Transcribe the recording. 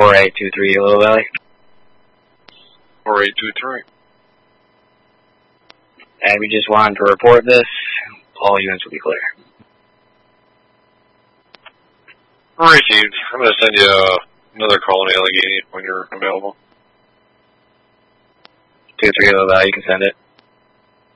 4823 Little Valley. 4823. And we just wanted to report this. All units will be clear. Received. I'm going to send you another call in Allegheny when you're available. 23 Little Valley, you can send it.